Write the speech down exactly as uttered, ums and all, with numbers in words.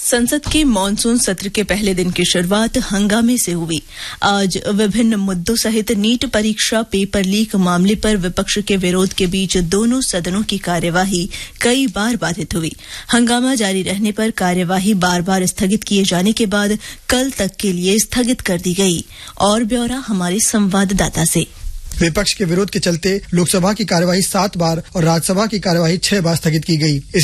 संसद के मानसून सत्र के पहले दिन की शुरुआत हंगामे से हुई। आज विभिन्न मुद्दों सहित नीट परीक्षा पेपर लीक मामले पर विपक्ष के विरोध के बीच दोनों सदनों की कार्यवाही कई बार बाधित हुई। हंगामा जारी रहने पर कार्यवाही बार बार स्थगित किए जाने के बाद कल तक के लिए स्थगित कर दी गई। और ब्यौरा हमारे संवाददाता से। विपक्ष के विरोध के चलते लोकसभा की कार्यवाही सात बार और राज्यसभा की कार्यवाही छह बार स्थगित की गई। इस